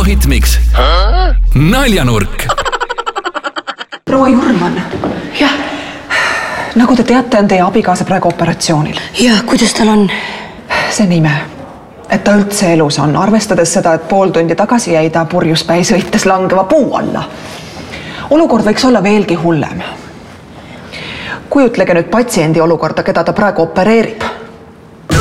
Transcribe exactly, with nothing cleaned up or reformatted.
Hitmix. Naljanurk. Proua Jurman. Jah. Nagu te teate, on teie abikaasa praegu operatsioonil. Ja, kuidas tal on? See nime, et ta üldse elus on, arvestades seda, et pool tundi tagasi jäi ta purjuspäi sõites langeva puu alla. Olukord võiks olla veelgi hullem. Kujutlege nüüd patsiendi olukorda, keda ta praegu opereerib.